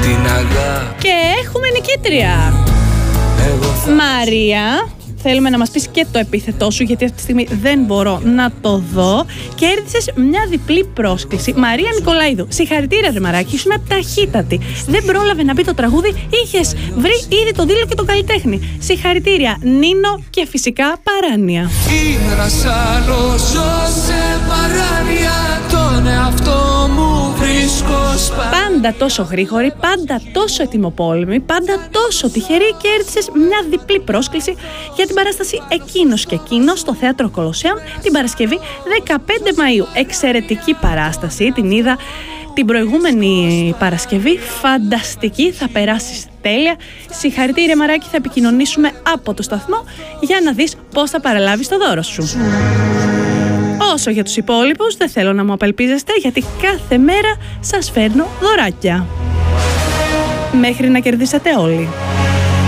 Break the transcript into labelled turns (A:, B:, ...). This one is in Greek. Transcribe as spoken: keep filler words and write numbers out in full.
A: την αγάπη.
B: Και έχουμε νικήτρια. Μαρία, θέλουμε να μας πεις και το επίθετό σου, γιατί αυτή τη στιγμή δεν μπορώ να το δω. Κέρδισες μια διπλή πρόσκληση. Μαρία Νικολαίδου, συγχαρητήρια ρε μαράκι, ήσουν ταχύτατη. Δεν πρόλαβε να μπει το τραγούδι, είχες βρει ήδη το δίλο και τον καλλιτέχνη. Συγχαρητήρια Νίνο και φυσικά Παράνοια. Πάντα τόσο γρήγορη, πάντα τόσο ετοιμοπόλεμη, πάντα τόσο τυχερή, κέρδισες μια διπλή πρόσκληση για την παράσταση Εκείνος και Εκείνος στο Θέατρο Κολοσσέων την Παρασκευή δεκαπέντε Μαΐου. Εξαιρετική παράσταση, την είδα την προηγούμενη Παρασκευή, φανταστική, θα περάσεις τέλεια. Συγχαρητήρια μαράκι, θα επικοινωνήσουμε από το σταθμό για να δεις πώς θα παραλάβεις το δώρο σου. Όσο για τους υπόλοιπους, δεν θέλω να μου απελπίζεστε, γιατί κάθε μέρα σας φέρνω δωράκια. Μέχρι να κερδίσετε όλοι.